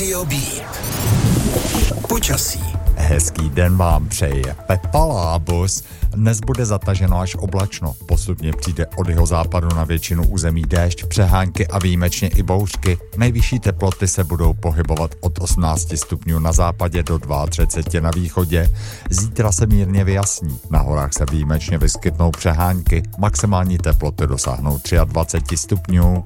Radio Beat. Počasí. Hezký den vám přeje Pepa Lábus. Dnes bude zataženo až oblačno. Postupně přijde od jihozápadu na většinu území déšť, přehánky a výjimečně i bouřky. Nejvyšší teploty se budou pohybovat od 18 stupňů na západě do 32 na východě. Zítra se mírně vyjasní. Na horách se výjimečně vyskytnou přehánky. Maximální teploty dosáhnou 23 stupňů.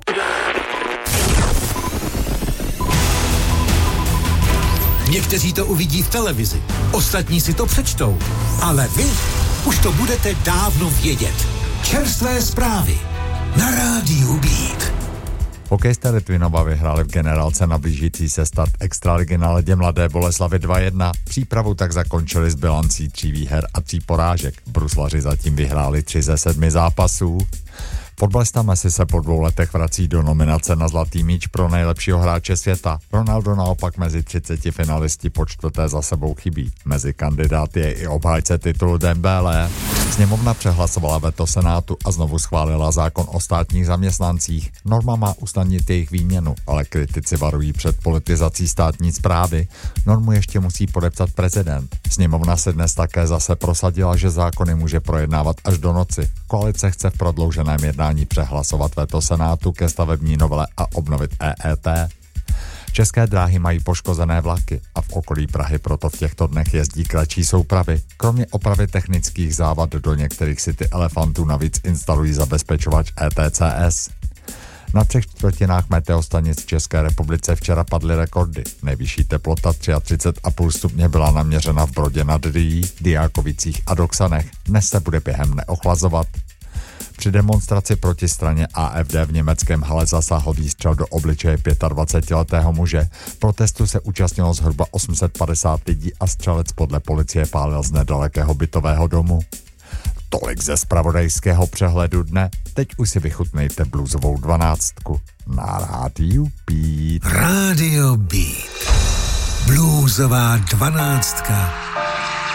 Někteří to uvidí v televizi, ostatní si to přečtou, ale vy už to budete dávno vědět. Čerstvé zprávy na Rádiu Beat. Hokejisté Litvínova vyhráli v generálce na blížící se start extraligy na ledě Mladé Boleslavi 2-1. Přípravu tak zakončili s bilancí 3 výher a 3 porážek. Bruslaři zatím vyhráli 3 ze 7 zápasů. Fotbalista Messi se po 2 letech vrací do nominace na Zlatý míč pro nejlepšího hráče světa. Ronaldo naopak mezi 30 finalisti po 4. za sebou chybí. Mezi kandidáty je i obhájce titulu Dembélé. Sněmovna přehlasovala veto Senátu a znovu schválila zákon o státních zaměstnancích. Norma má usnadnit jejich výměnu, ale kritici varují před politizací státní správy. Normu ještě musí podepsat prezident. Sněmovna se dnes také zase prosadila, že zákony může projednávat až do noci. Koalice chce v prodlouženém jednání přehlasovat veto Senátu ke stavební novele a obnovit EET. České dráhy mají poškozené vlaky a v okolí Prahy proto v těchto dnech jezdí kratší soupravy. Kromě opravy technických závad do některých City Elefantů navíc instalují zabezpečovač ETCS. Na 3/4 meteostanic v České republice včera padly rekordy. Nejvyšší teplota 33,5 stupně byla naměřena v Brodě nad Rýjí, Diákovicích a Doksanech. Dnes se bude během neochlazovat. Při demonstraci proti straně AfD v německém Halle zasáhl výstřel do obličeje 25letého muže. Protestu se účastnilo zhruba 850 lidí a střelec podle policie pálil z nedalekého bytového domu. Tolik ze zpravodajského přehledu dne. Teď už si vychutnejte bluesovou 12 na Rádiu Beat. Radio Beat. Bluesová 12.